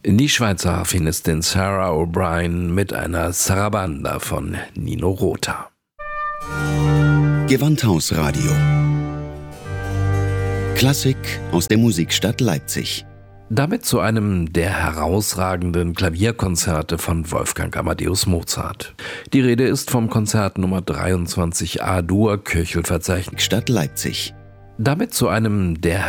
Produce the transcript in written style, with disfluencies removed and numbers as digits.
In die Schweizer Harfenistin Sarah O'Brien mit einer Sarabanda von Nino Rota. Gewandhausradio. Klassik aus der Musikstadt Leipzig. Damit zu einem der herausragenden Klavierkonzerte von Wolfgang Amadeus Mozart. Die Rede ist vom Konzert Nummer 23 A-Dur Köchelverzeichnis Stadt Leipzig. Damit zu einem der